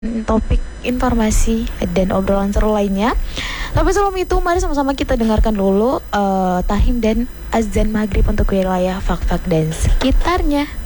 topik informasi dan obrolan seru lainnya. Tapi sebelum itu mari sama-sama kita dengarkan dulu Tahim dan azan maghrib untuk wilayah Fak-Fak dan sekitarnya.